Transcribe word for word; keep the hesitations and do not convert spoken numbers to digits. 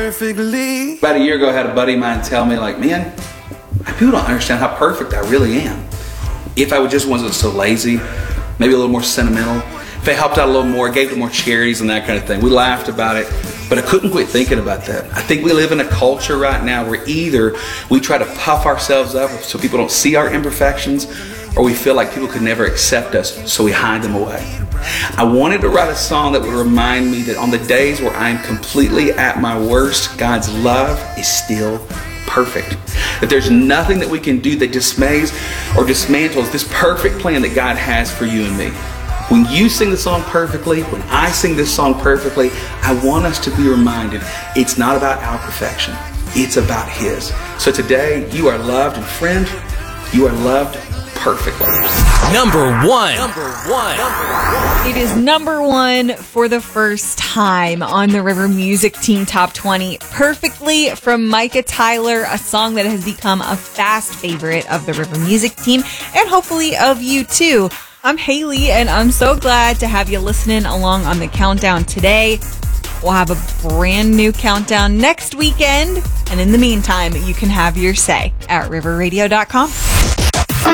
Perfectly. About a year ago, I had a buddy of mine tell me, like, man, people don't understand how perfect I really am. If I would just wasn't so lazy, maybe a little more sentimental, if I helped out a little more, gave to more charities and that kind of thing. We laughed about it, but I couldn't quit thinking about that. I think we live in a culture right now where either we try to puff ourselves up so people don't see our imperfections, or we feel like people could never accept us, so we hide them away. I wanted to write a song that would remind me that on the days where I'm completely at my worst, God's love is still perfect. That there's nothing that we can do that dismays or dismantles this perfect plan that God has for you and me. When you sing the song perfectly, when I sing this song perfectly, I want us to be reminded it's not about our perfection, it's about His. So today, you are loved, and friend, you are loved perfectly. Number one. Number one. It is number one for the first time on the River Music Team Top twenty. Perfectly from Micah Tyler, a song that has become a fast favorite of the River Music Team and hopefully of you too. I'm Haley, and I'm so glad to have you listening along on the countdown today. We'll have a brand new countdown next weekend. And in the meantime, you can have your say at river radio dot com.